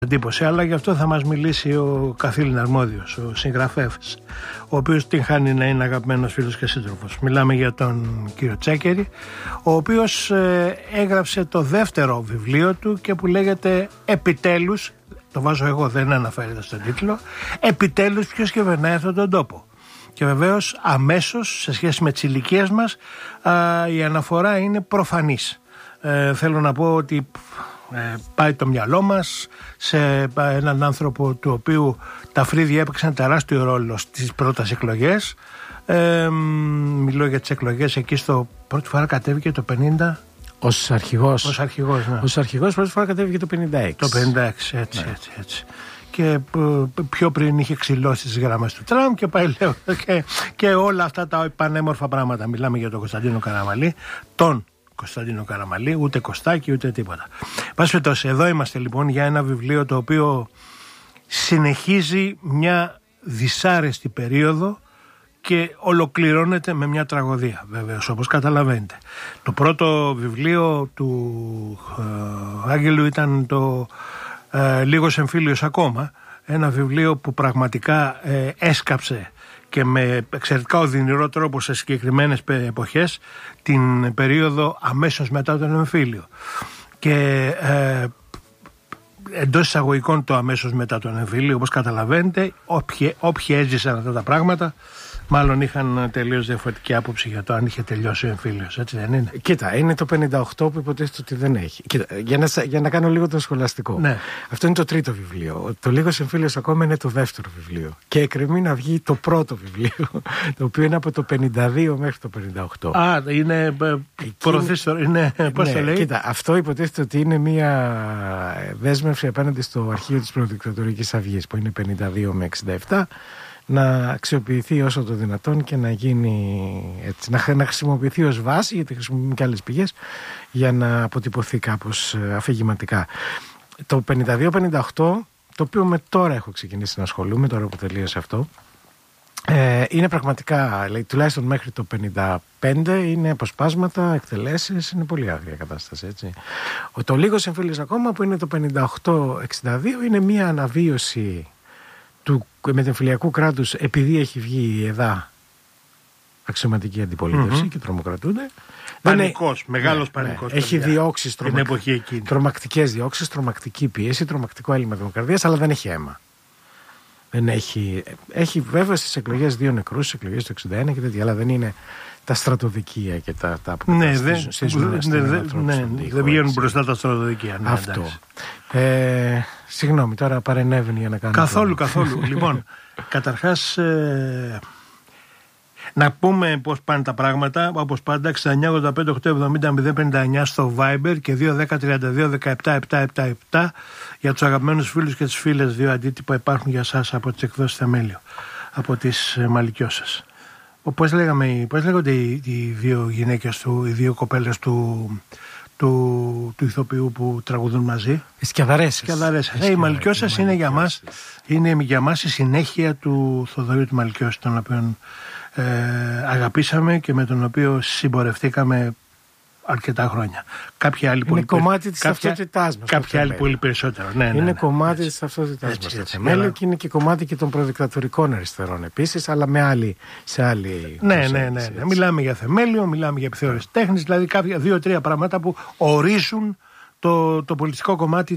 εντύπωση, αλλά γι' αυτό θα μας μιλήσει ο καθήλυν αρμόδιος, ο συγγραφέας, ο οποίος την χάνει να είναι αγαπημένος φίλος και σύντροφος. Μιλάμε για τον κύριο Τσέκερη, ο οποίος έγραψε το δεύτερο βιβλίο του και που λέγεται «Επιτέλους», το βάζω εγώ, δεν αναφέρεται στον τίτλο, «Επιτέλους ποιος κυβερνάει αυτόν τον τόπο». Και βεβαίως αμέσως σε σχέση με τις ηλικίες μας η αναφορά είναι προφανής. Θέλω να πω ότι πάει το μυαλό μας σε έναν άνθρωπο του οποίου τα φρύδια έπαιξαν τεράστιο ρόλο στις πρώτες εκλογές. Μιλώ για τις εκλογές εκεί πρώτη φορά κατέβηκε το 50. Ως αρχηγός. Ναι. Ως αρχηγός πρώτη φορά κατέβηκε το 56. Το 56, έτσι. Και πιο πριν είχε ξυλώσει τις γραμμές του Τραμπ και πάει λέω και όλα αυτά τα πανέμορφα πράγματα. Μιλάμε για τον Κωνσταντίνο Καραμανλή, Κωνσταντίνο Καραμανλή, ούτε Κωστάκη ούτε τίποτα. Πάση περιπτώσει, εδώ είμαστε λοιπόν για ένα βιβλίο το οποίο συνεχίζει μια δυσάρεστη περίοδο και ολοκληρώνεται με μια τραγωδία, βεβαίως, όπως καταλαβαίνετε. Το πρώτο βιβλίο του Άγγελου ήταν το «Λίγος εμφύλιος ακόμα», ένα βιβλίο που πραγματικά έσκαψε και με εξαιρετικά οδυνηρό τρόπο σε συγκεκριμένες εποχές την περίοδο αμέσως μετά τον εμφύλιο. Και εντός εισαγωγικών το αμέσως μετά τον εμφύλιο, όπως καταλαβαίνετε, όποιοι έζησαν αυτά τα πράγματα μάλλον είχαν τελείως διαφορετική άποψη για το αν είχε τελειώσει ο εμφύλιος, έτσι δεν είναι? Κοίτα, είναι το 58 που υποτίθεται ότι δεν έχει. Κοίτα, για να κάνω λίγο το σχολαστικό. Ναι. Αυτό είναι το τρίτο βιβλίο. Το Λίγος εμφύλιος ακόμα είναι το δεύτερο βιβλίο. Και εκκρεμεί να βγει το πρώτο βιβλίο, το οποίο είναι από το 52 μέχρι το 58. Α, είναι προθύστορο, είναι, πώς ναι, το λέει? Κοίτα, αυτό υποτίθεται ότι είναι μια δέσμευση απέναντι στο αρχείο της Προδικτατορικής Αυγής, που είναι 52 με 67, να αξιοποιηθεί όσο το δυνατόν και να γίνει έτσι, να χρησιμοποιηθεί ως βάση, γιατί χρησιμοποιούμε και άλλες πηγές, για να αποτυπωθεί κάπως αφηγηματικά. Το 52-58, το οποίο με τώρα έχω ξεκινήσει να ασχολούμαι, τώρα που τελείωσε αυτό, είναι πραγματικά, τουλάχιστον μέχρι το 55, είναι αποσπάσματα, εκτελέσεις, είναι πολύ άγρια κατάσταση, έτσι. Το Λίγος εμφύλιος ακόμα, που είναι το 58-62, είναι μια αναβίωση του μετεμφυλιακού κράτους, επειδή έχει βγει η ΕΔΑ αξιωματική αντιπολίτευση και τρομοκρατούνται. Πανικός, μεγάλος πανικός. Έχει διώξεις, τρομακτικές διώξεις, τρομακτική πίεση, τρομακτικό έλλειμμα δημοκρατίας, αλλά δεν έχει αίμα. Δεν έχει βέβαια στις εκλογές 2 νεκρούς, στις εκλογές του 61 και τέτοια, αλλά δεν είναι τα στρατοδικεία και τα που δεν βγαίνουν μπροστά τα στρατοδικεία. Ναι, αυτό. Συγγνώμη, τώρα παρενέβαινε για να κάνω. Καθόλου. Λοιπόν, καταρχάς να πούμε πώς πάνε τα πράγματα. Όπως πάντα, 6985-870-059 στο Viber και 210-32-17-777 για τους αγαπημένους φίλους και τις φίλες. 2 αντίτυπα υπάρχουν για σας από τις εκδόσεις Θεμέλιο, από τις Μαλικιώσας. Πώς λέγονται οι δύο γυναίκες οι δύο κοπέλες του ηθοποιού που τραγουδούν μαζί? Σκιαδαρέσες. Οι Μαλικιώσας είναι για μας η συνέχεια του Θοδωρή του Μαλικιώση, τον οποίον αγαπήσαμε και με τον οποίο συμπορευτήκαμε αρκετά χρόνια. Κάποιοι άλλοι είναι κομμάτι της ταυτότητάς μας. Κάποιοι άλλοι πολύ περισσότερο. Ναι, είναι κομμάτι της ταυτότητάς μας. Και είναι και κομμάτι και των προδικτατορικών αριστερών επίσης, αλλά σε άλλη. Ναι. Μιλάμε για θεμέλιο, μιλάμε για επιθεώρηση τέχνης, δηλαδή κάποια 2-3 πράγματα που ορίζουν το πολιτικό κομμάτι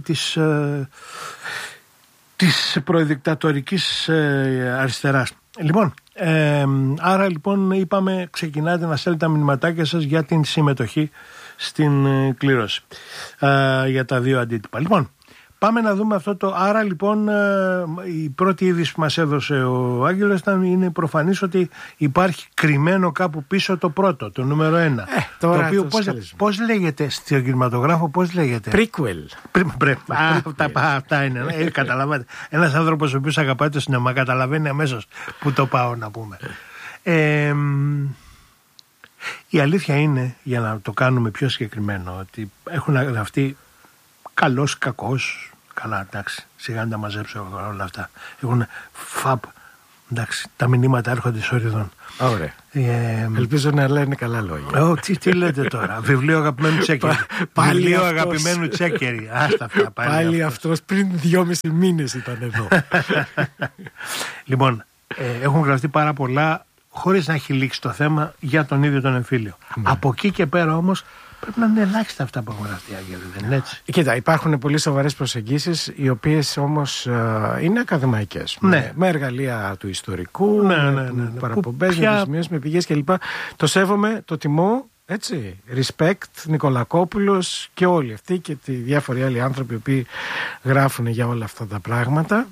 της προδικτατορικής αριστεράς. Λοιπόν, άρα λοιπόν είπαμε, ξεκινάτε να στέλνετε τα μηνυματάκια σας για την συμμετοχή στην κλήρωση για τα 2 αντίτυπα. Λοιπόν, πάμε να δούμε αυτό το. Άρα λοιπόν η πρώτη είδηση που μας έδωσε ο Άγγελος είναι προφανής ότι υπάρχει κρυμμένο κάπου πίσω το πρώτο, το νούμερο 1. Το οποίο πώς λέγεται στο κινηματογράφο, πώς λέγεται? Prequel. Αυτά είναι. Καταλαβαίνετε. Ένας άνθρωπος ο οποίος αγαπάει το σινεμά καταλαβαίνει αμέσως που το πάω να πούμε. Η αλήθεια είναι, για να το κάνουμε πιο συγκεκριμένο, ότι έχουν γραφτεί καλός, κακός. Καλά, εντάξει, σιγά να τα μαζέψω όλα αυτά. Έχουν Εντάξει, τα μηνύματα έρχονται σωριδών. Ωραία. Ελπίζω να λένε καλά λόγια. Τι λέτε τώρα. Βιβλίο αγαπημένου Τσέκερη. Βιβλίο αγαπημένου Τσέκερη. Άστα αυτά. Πάλι αυτός πριν 2,5 μήνες ήταν εδώ. Λοιπόν, έχουν γραφτεί πάρα πολλά χωρίς να έχει λήξει το θέμα για τον ίδιο τον εμφύλιο. Από εκεί και πέρα όμως πρέπει να είναι ελάχιστα αυτά που έχουν γραφτεί, Άγγελε, δεν είναι έτσι? Κοίτα, υπάρχουν πολύ σοβαρές προσεγγίσεις, οι οποίες όμως είναι ακαδημαϊκές. Ναι. Με εργαλεία του ιστορικού, με παραπομπές, με σημειώσεις, με πηγές κλπ. Το σέβομαι, το τιμώ, έτσι. Respect, Νικολακόπουλος και όλοι αυτοί και οι διάφοροι άλλοι άνθρωποι οι οποίοι γράφουν για όλα αυτά τα πράγματα.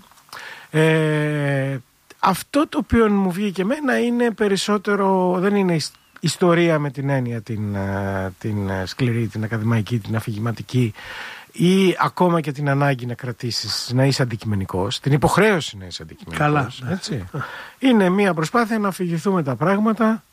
Αυτό το οποίο μου βγήκε εμένα είναι περισσότερο, δεν είναι ιστορία με την έννοια την σκληρή, την ακαδημαϊκή, την αφηγηματική, ή ακόμα και την ανάγκη να κρατήσεις, να είσαι αντικειμενικός, την υποχρέωση να είσαι αντικειμενικός. Καλά. Έτσι. Είναι μια προσπάθεια να αφηγηθούμε τα πράγματα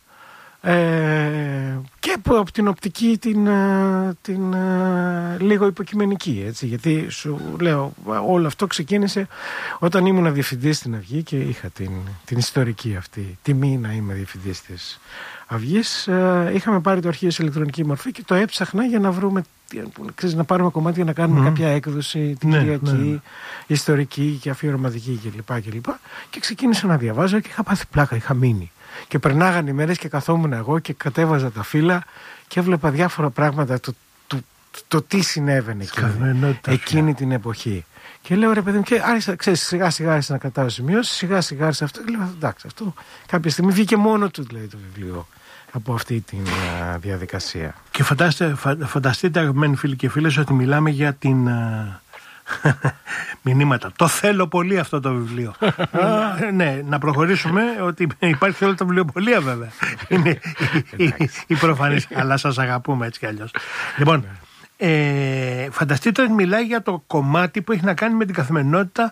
και από την οπτική την λίγο υποκειμενική, έτσι, γιατί σου λέω όλο αυτό ξεκίνησε όταν ήμουν διευθυντής στην Αυγή και είχα την ιστορική αυτή τιμή να είμαι διευθυντής της Αυγής. Είχαμε πάρει το αρχείο σε ηλεκτρονική μορφή και το έψαχνα για να βρούμε, ξέρεις, να πάρουμε κομμάτια να κάνουμε κάποια έκδοση την Κυριακή, ιστορική και αφιερωματική κλπ. Και ξεκίνησα να διαβάζω και είχα πάθει πλάκα, είχα μείνει. Και περνάγαν οι μέρες και καθόμουν εγώ και κατέβαζα τα φύλλα και έβλεπα διάφορα πράγματα το τι συνέβαινε εκείνη την εποχή. Και λέω, ρε παιδί μου, και άρχισα, ξέρεις, σιγά σιγά άρχισα να κρατάω σημειώσεις, σιγά σιγά άρχισα αυτό και λέω, εντάξει, αυτό κάποια στιγμή βγήκε μόνο του, δηλαδή, το βιβλίο από αυτή τη διαδικασία. Και φανταστείτε, αγαπημένοι φίλοι και φίλες, ότι μιλάμε για την μηνύματα. Το θέλω πολύ αυτό το βιβλίο. Ναι, να προχωρήσουμε, ότι υπάρχει όλο το βιβλιοπωλεία βέβαια. Είναι η προφανής, αλλά σας αγαπούμε έτσι κι αλλιώς. Λοιπόν, φανταστείτε ότι μιλάει για το κομμάτι που έχει να κάνει με την καθημερινότητα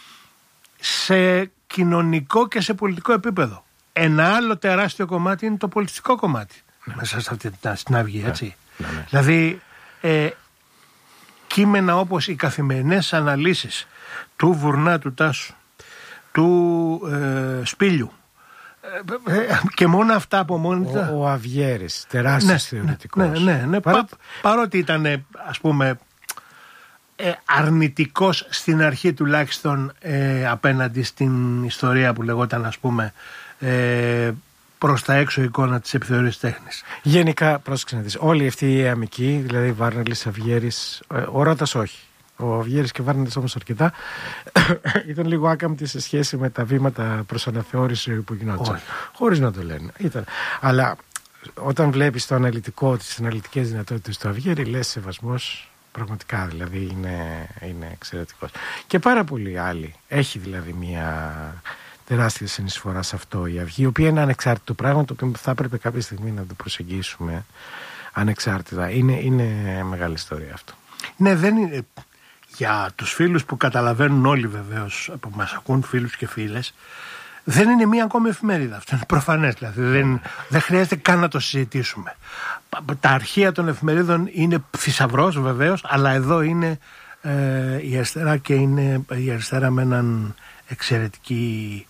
σε κοινωνικό και σε πολιτικό επίπεδο. Ένα άλλο τεράστιο κομμάτι είναι το πολιτιστικό κομμάτι μέσα σε αυτή την Αυγή, έτσι. Δηλαδή κείμενα όπως οι καθημερινές αναλύσεις του Βουρνά, του Τάσου, του Σπήλιου και μόνο αυτά από μόνοι τα... Ο Αυγέρης, τεράστιος θεωρητικός. Ναι. Παρότι ήταν, ας πούμε, αρνητικός στην αρχή τουλάχιστον απέναντι στην ιστορία που λεγόταν, ας πούμε, προς τα έξω εικόνα της επιθεωρήσης τέχνης. Γενικά, πρόσεξε να δεις, όλοι αυτοί οι αμικοί, δηλαδή Βάρνελης, Αυγέρης, ο Ρώτας όχι. Ο Αυγέρης και Βάρνελης όμως αρκετά ήταν λίγο άκαμπτοι σε σχέση με τα βήματα προς αναθεώρηση που γινόντουσαν. Χωρίς να το λένε. Αλλά όταν βλέπεις το αναλυτικό, τις αναλυτικές δυνατότητες του Αυγέρη, λες σεβασμός, πραγματικά δηλαδή είναι εξαιρετικός. Και πάρα πολλοί άλλοι. Έχει δηλαδή μια τεράστια συνεισφορά σε αυτό η Αυγή, η οποία είναι ανεξάρτητο πράγμα, το οποίο θα έπρεπε κάποια στιγμή να το προσεγγίσουμε ανεξάρτητα. Είναι μεγάλη ιστορία αυτό. Ναι, δεν είναι. Για τους φίλους που καταλαβαίνουν όλοι βεβαίως, που μας ακούν, φίλους και φίλες, δεν είναι μία ακόμη εφημερίδα. Αυτό είναι προφανές. Δηλαδή δεν χρειάζεται καν να το συζητήσουμε. Τα αρχεία των εφημερίδων είναι θησαυρός βεβαίως, αλλά εδώ είναι η Αριστερά και είναι η Αριστερά με έναν εξαιρετική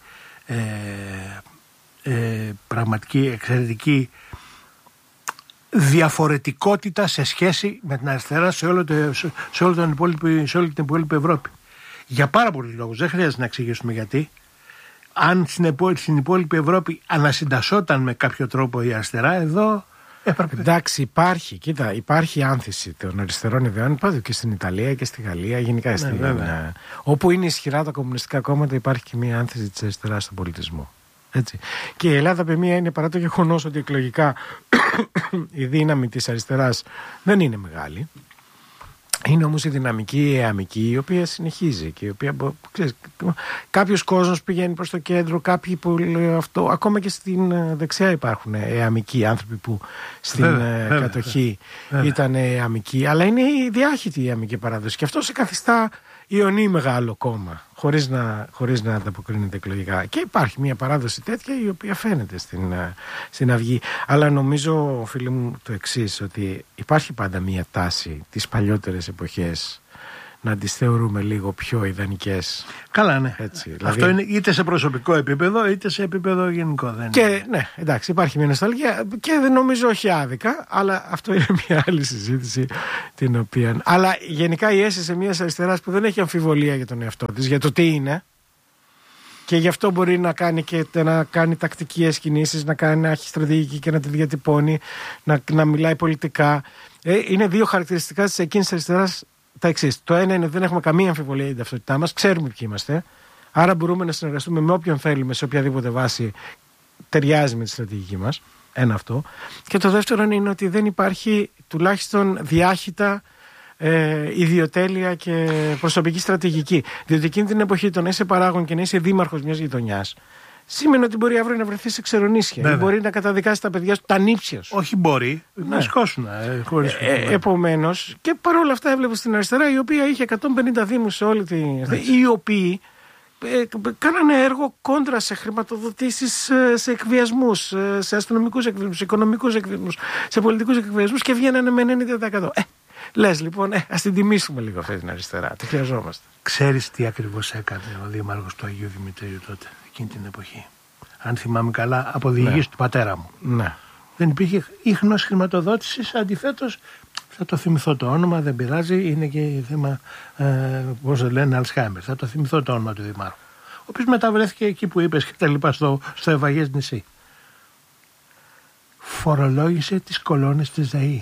πραγματική εξαιρετική διαφορετικότητα σε σχέση με την αριστερά σε όλη την υπόλοιπη Ευρώπη. Για πάρα πολλούς λόγους. Δεν χρειάζεται να εξηγήσουμε γιατί. Αν στην υπόλοιπη Ευρώπη ανασυντασσόταν με κάποιο τρόπο η αριστερά, εδώ έπρεπε. Εντάξει, υπάρχει άνθηση των αριστερών ιδεών. Υπάρχει και στην Ιταλία και στη Γαλλία, γενικά όπου είναι ισχυρά τα κομμουνιστικά κόμματα, υπάρχει και μια άνθηση της αριστεράς στον πολιτισμό. Έτσι. Και η Ελλάδα πεμία είναι, παρά το γεγονός ότι εκλογικά η δύναμη της αριστεράς δεν είναι μεγάλη, είναι όμως η δυναμική εαμική, η οποία συνεχίζει και η οποία, ξέρεις, κάποιος κόσμος πηγαίνει προς το κέντρο, κάποιοι που λέει αυτό, ακόμα και στην δεξιά υπάρχουν εαμικοί άνθρωποι που στην κατοχή ήταν εαμικοί, αλλά είναι η διάχυτη η εαμική παράδοση και αυτό σε καθιστά ιονή μεγάλο κόμμα, χωρίς να ανταποκρίνεται εκλογικά. Και υπάρχει μια παράδοση τέτοια η οποία φαίνεται στην Αυγή. Αλλά νομίζω, φίλοι μου, το εξής, ότι υπάρχει πάντα μια τάση τις παλιότερες εποχές να τις θεωρούμε λίγο πιο ιδανικές. Καλά, ναι. Έτσι, αυτό είναι είτε σε προσωπικό επίπεδο είτε σε επίπεδο γενικό. Και ναι, εντάξει, υπάρχει μια νοσταλγία και δεν νομίζω όχι άδικα, αλλά αυτό είναι μια άλλη συζήτηση την οποία. Αλλά γενικά η αίσθηση μιας αριστεράς που δεν έχει αμφιβολία για τον εαυτό της, για το τι είναι. Και γι' αυτό μπορεί να κάνει και να κάνει τακτικές κινήσεις, να έχει στρατηγική και να τη διατυπώνει, να μιλάει πολιτικά. Είναι δύο χαρακτηριστικά της εκείνης αριστεράς τα εξής. Το ένα είναι ότι δεν έχουμε καμία αμφιβολία για την ταυτότητά μας, ξέρουμε ποιοι είμαστε. Άρα μπορούμε να συνεργαστούμε με όποιον θέλουμε σε οποιαδήποτε βάση ταιριάζει με τη στρατηγική μας. Ένα αυτό. Και το δεύτερο είναι ότι δεν υπάρχει τουλάχιστον διάχυτα ιδιοτέλεια και προσωπική στρατηγική. Διότι εκείνη την εποχή το να είσαι παράγων και να είσαι δήμαρχος μιας γειτονιάς σημαίνει ότι μπορεί αύριο να βρεθεί σε ξερονίσια ή μπορεί να καταδικάσει τα παιδιά σου τα νύψια σου. Όχι μπορεί, να σκόσουν. Επομένως, και παρόλα αυτά έβλεπε στην αριστερά, η οποία είχε 150 δήμους σε όλη την. Οι οποίοι κάνανε έργο κόντρα σε χρηματοδοτήσεις, σε εκβιασμούς, σε αστυνομικούς εκβιασμούς, σε οικονομικούς εκβιασμούς, σε πολιτικούς εκβιασμούς και βγαίνανε με 90%. Λες λοιπόν, ας την τιμήσουμε λίγο αυτή την αριστερά. Τι χρειαζόμαστε. Ξέρεις τι ακριβώς έκανε ο δήμαρχος του Αγίου Δημητρίου τότε, εκείνη την εποχή? Αν θυμάμαι καλά, από διηγήσεις του πατέρα μου. Ναι. Δεν υπήρχε ίχνος χρηματοδότησης, αντιθέτως, θα το θυμηθώ το όνομα, δεν πειράζει, είναι και θέμα, πώς το λένε, Αλσχάιμερ. Θα το θυμηθώ το όνομα του δημάρχου. Ο οποίος μεταβρέθηκε εκεί που είπες και τα λοιπά, στο Ευαγές νησί. Φορολόγησε τις κολόνες της ΔΕΗ.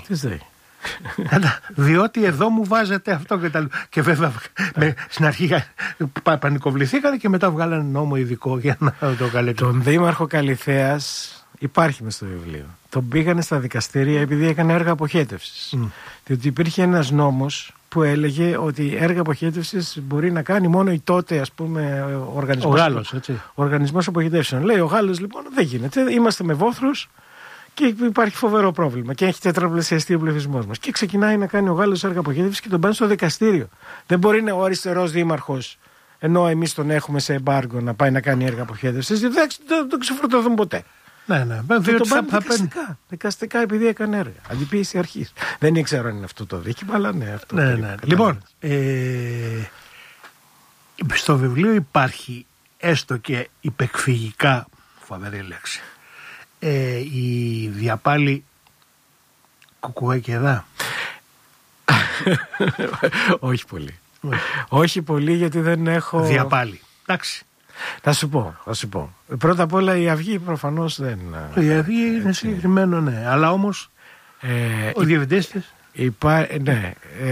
Διότι εδώ μου βάζετε αυτό και τα λοιπά. Και βέβαια στην αρχή πανικοβληθήκανε και μετά βγάλανε νόμο ειδικό για να το καλέσουν. Τον δήμαρχο Καλιθέας υπάρχει μες στο βιβλίο. Τον πήγανε στα δικαστήρια επειδή έκανε έργα αποχέτευσης. Διότι υπήρχε ένας νόμος που έλεγε ότι έργα αποχέτευσης μπορεί να κάνει μόνο η τότε, ας πούμε, οργανισμός αποχετεύσεων. Λέει ο Γάλλος, λοιπόν, δεν γίνεται. Είμαστε με βόθρους. Και υπάρχει φοβερό πρόβλημα και έχει τετραπλασιαστεί ο πληθυσμός μας. Και ξεκινάει να κάνει ο Γάλλος έργα αποχέτευσης και τον πάνε στο δικαστήριο. Δεν μπορεί ο αριστερός δήμαρχος, ενώ εμείς τον έχουμε σε εμπάργκο, να πάει να κάνει έργα αποχέτευσης. Δεν τον ξεφορτωθούν ποτέ. Ναι. Και τον πάνε δικαστικά επειδή έκανε έργα. Αντιποίηση αρχής. Δεν ήξερα αν είναι αυτό το δίκημα, αλλά ναι, αυτό. Ναι. Λοιπόν, στο βιβλίο υπάρχει έστω και υπεκφυγικά, φοβερή λέξη, η διαπάλη κουκουέ και δά. Όχι πολύ. Όχι πολύ, γιατί δεν έχω. Διαπάλη. Εντάξει. Θα σου πω. Πρώτα απ' όλα η Αυγή προφανώς δεν. Η Αυγή είναι συγκεκριμένο, ναι. Αλλά όμως ο διευθυντής της. Ναι.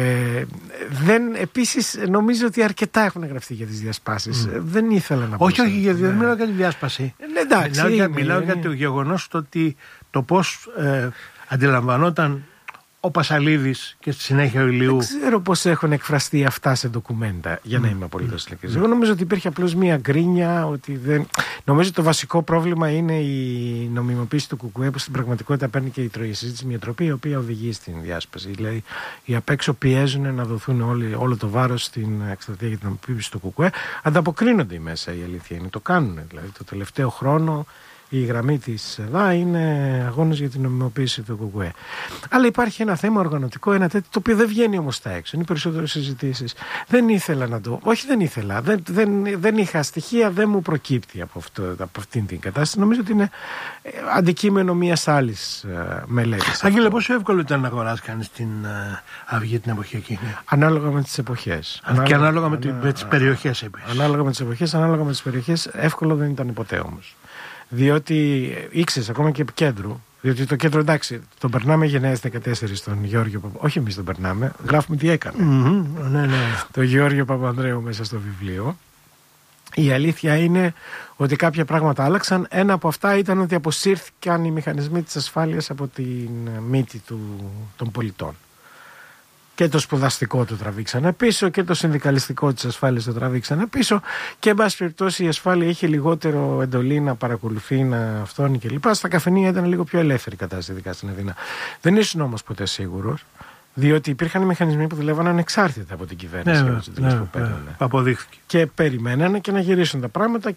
Επίσης νομίζω ότι αρκετά έχουν γραφτεί για τις διασπάσεις. Δεν ήθελα να πω. Όχι, δεν μιλάω για τη διάσπαση. Μιλάω για το γεγονός το πώς αντιλαμβανόταν ο Πασαλίδης και στη συνέχεια ο Ηλιού. Δεν ξέρω πώς έχουν εκφραστεί αυτά σε ντοκουμέντα, για να είμαι απολύτως ειλικρινής. Εγώ νομίζω ότι υπήρχε απλώς μία γκρίνια, ότι δεν. Νομίζω ότι το βασικό πρόβλημα είναι η νομιμοποίηση του ΚΚΕ, που στην πραγματικότητα παίρνει και η συζήτηση μια τροπή, η οποία οδηγεί στην διάσπαση. Δηλαδή, οι απ' έξω πιέζουν να δοθούν όλο το βάρος στην εκστρατεία για την νομιμοποίηση του ΚΚΕ. Ανταποκρίνονται οι μέσα, η αλήθεια είναι. Το κάνουν. Δηλαδή, το τελευταίο χρόνο. Η γραμμή της ΕΔΑ είναι αγώνες για την νομιμοποίηση του ΚΚΕ. Αλλά υπάρχει ένα θέμα οργανωτικό, ένα τέτοιο, το οποίο δεν βγαίνει όμως στα έξω. Είναι περισσότερες συζητήσεις. Δεν ήθελα να το. Όχι, δεν ήθελα. Δεν είχα στοιχεία, δεν μου προκύπτει από αυτήν την κατάσταση. Νομίζω ότι είναι αντικείμενο μιας άλλης μελέτης. Άγγελε, πόσο εύκολο ήταν να αγοράσει κανείς την Αυγή την εποχή εκείνη? Ανάλογα με τις εποχές. Και ανάλογα με τις περιοχές επίσης. Ανάλογα με τις εποχές, ανάλογα με τις περιοχές. Εύκολο δεν ήταν ποτέ όμως. Διότι ήξερες ακόμα και επικέντρου. Διότι το κέντρο, εντάξει, τον περνάμε γενναίες 14 τον Γεώργιο Παπανδρέου. Όχι εμείς τον περνάμε, γράφουμε τι έκανε. Ναι. Το Γεώργιο Παπανδρέου μέσα στο βιβλίο. Η αλήθεια είναι ότι κάποια πράγματα άλλαξαν. Ένα από αυτά ήταν ότι αποσύρθηκαν οι μηχανισμοί της ασφάλειας από την μύτη των πολιτών. Και το σπουδαστικό του τραβήξανε πίσω και το συνδικαλιστικό της ασφάλειας το τραβήξανε πίσω και εν πάση περιπτώσει η ασφάλεια είχε λιγότερο εντολή να παρακολουθεί, να αυτόνει κλπ. Στα καφενεία ήταν λίγο πιο ελεύθερη κατάσταση, ειδικά στην Αθήνα. Δεν ήσουν όμως ποτέ σίγουρος, διότι υπήρχαν μηχανισμοί που δουλεύαν ανεξάρτητα από την κυβέρνηση. Αποδείχθηκε. Και περιμένανε και να γυρίσουν τα πράγματα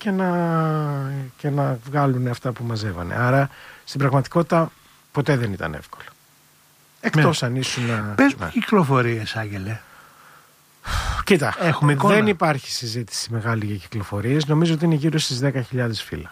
και να βγάλουν αυτά που μαζεύανε. Άρα στην πραγματικότητα ποτέ δεν ήταν εύκολο. Εκτός αν ήσουν. Πες μου κυκλοφορίες, Άγγελε. Κοίτα, έχουμε εικόνα. Δεν υπάρχει συζήτηση μεγάλη για κυκλοφορίες. Νομίζω ότι είναι γύρω στις 10.000 φύλλα.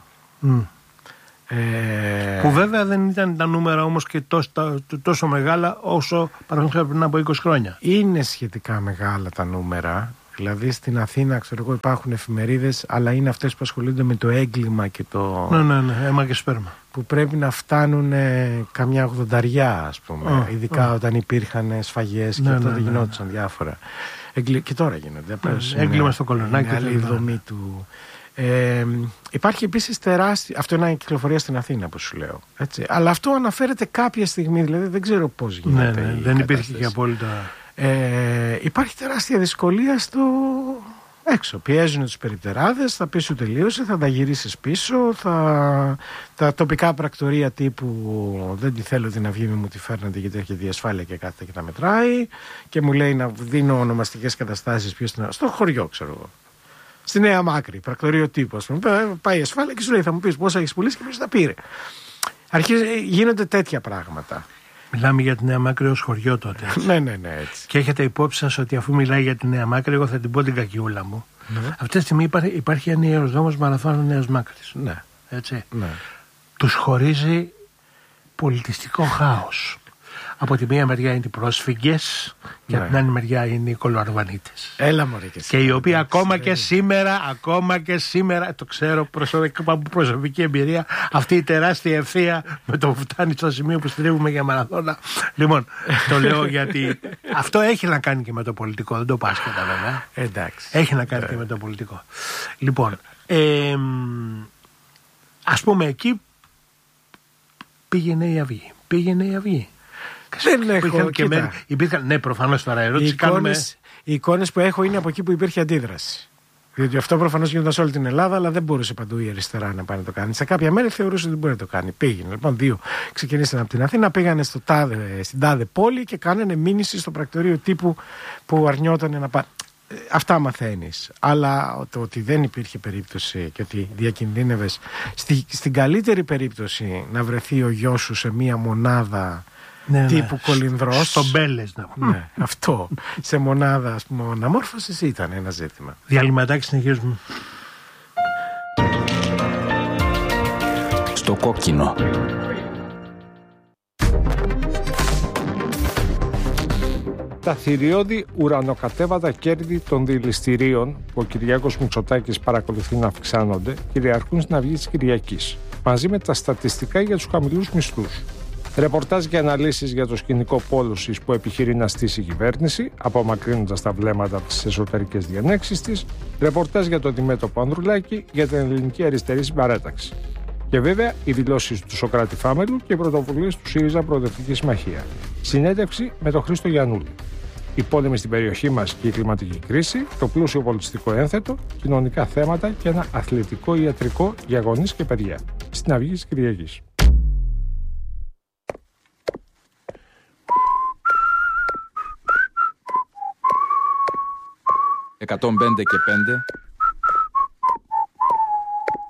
Που βέβαια δεν ήταν τα νούμερα όμως και τόσο μεγάλα όσο παραδείγματος πριν από 20 χρόνια. Είναι σχετικά μεγάλα τα νούμερα. Δηλαδή στην Αθήνα, ξέρω εγώ, υπάρχουν εφημερίδες, αλλά είναι αυτές που ασχολούνται με το έγκλημα και το. Ναι, αίμα και σπέρμα. Που πρέπει να φτάνουν καμιά 80, ας πούμε. Ειδικά όταν υπήρχαν σφαγές και τότε γινόντουσαν διάφορα. Και τώρα γίνονται. Έγκλημα στο Κολονάκι. Είναι άλλη δομή του. Υπάρχει επίσης τεράστια. Αυτό είναι η κυκλοφορία στην Αθήνα, που σου λέω. Έτσι. Αλλά αυτό αναφέρεται κάποια στιγμή, δηλαδή δεν ξέρω πώς γίνεται. Ναι, δεν υπήρχε και απόλυτα. Υπάρχει τεράστια δυσκολία στο έξω. Πιέζουν τους περιπτεράδες, θα πεις σου τελείωσε, θα τα γυρίσεις πίσω, τα τοπικά πρακτορεία τύπου δεν τη θέλω την αυγή μου τη φέρνετε γιατί έχει διασφάλεια και κάθεται και τα μετράει και μου λέει να δίνω ονομαστικές καταστάσεις στο χωριό, ξέρω εγώ. Στη Νέα Μάκρη, πρακτορείο τύπου, ας πούμε. Πάει η ασφάλεια και σου λέει θα μου πεις πόσα έχεις πουλήσει και ποιος τα πήρε. Γίνονται τέτοια πράγματα. Μιλάμε για τη Νέα Μάκρη ως χωριό τότε. Ναι, έτσι. Και έχετε υπόψη σας ότι αφού μιλάει για τη Νέα Μάκρη, εγώ θα την πω την κακιούλα μου. Αυτή τη στιγμή υπάρχει ένα ιεροδρόμος Μαραθώνας Νέας Μάκρης. Ναι. Έτσι. Ναι. Τους χωρίζει πολιτιστικό χάος. Από τη μία μεριά είναι οι πρόσφυγες και από την άλλη μεριά είναι οι κολοαρβανίτες. Έλα μωρέ και και οι οποίοι ακόμα και σήμερα, το ξέρω από προσωπική εμπειρία, αυτή η τεράστια ευθεία με το που φτάνει στο σημείο που στρίβουμε για μαραθώνα. Λοιπόν, το λέω γιατί αυτό έχει να κάνει και με το πολιτικό, δεν το πάσχετα βέβαια. Εντάξει. Έχει να κάνει και με το πολιτικό. Λοιπόν, ας πούμε εκεί πήγαινε η Αυγή. Δεν έχω, υπήρχαν, ναι, προφανώς τώρα ερώτηση οι εικόνες που έχω είναι από εκεί που υπήρχε αντίδραση. Διότι αυτό προφανώς γινόταν σε όλη την Ελλάδα, αλλά δεν μπορούσε παντού η αριστερά να πάει να το κάνει. Σε κάποια μέρη θεωρούσε ότι μπορεί να το κάνει. Πήγαινε. Λοιπόν, δύο ξεκινήσαν από την Αθήνα, πήγανε στην τάδε πόλη και κάνανε μήνυση στο πρακτορείο τύπου που αρνιόταν να πάει. Αυτά μαθαίνεις. Αλλά το ότι δεν υπήρχε περίπτωση και ότι διακινδύνευες στην καλύτερη περίπτωση να βρεθεί ο γιος σου σε μία μονάδα. Ναι, τύπου Κολυνδρός. Στο Μπέλες, ναι, αυτό. Σε μονάδα, ας πούμε, αναμόρφωσης ήταν ένα ζήτημα. Διαλυματάκι, συνεχίζουμε. Στο κόκκινο. Τα θηριώδη ουρανοκατέβατα κέρδη των δηληστηρίων που ο Κυριάκος Μητσοτάκης παρακολουθεί να αυξάνονται κυριαρχούν στην Αυγή της Κυριακής, μαζί με τα στατιστικά για τους χαμηλούς μισθούς. Ρεπορτάζ και αναλύσεις για το σκηνικό πόλωσης που επιχειρεί να στήσει η κυβέρνηση, απομακρύνοντας τα βλέμματα από τις εσωτερικές διανέξεις της. Ρεπορτάζ για το αντιμέτωπο Ανδρουλάκη για την ελληνική αριστερή συμπαράταξη. Και βέβαια οι δηλώσεις του Σωκράτη Φάμελου και οι πρωτοβουλίες του ΣΥΡΙΖΑ Προοδευτική Συμμαχία. Συνέντευξη με τον Χρήστο Γιαννούλη. Οι πόλεμοι στην περιοχή μας και η κλιματική κρίση, το πλούσιο πολιτιστικό ένθετο, κοινωνικά θέματα και ένα αθλητικό ιατρικό για γονείς και παιδιά. Στην Αυγή της Κυριακής. 105 και 5